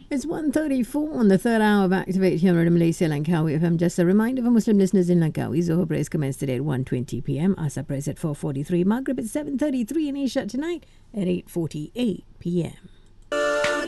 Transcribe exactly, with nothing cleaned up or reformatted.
It's one thirty-four on the third hour of Activate here in Malaysia, Langkawi F M. Just a reminder for Muslim listeners in Langkawi, Zohar prayers commence today at one twenty p m. Asar prayers at four forty-three. Maghrib at seven thirty-three. And Isha tonight at eight forty-eight p m.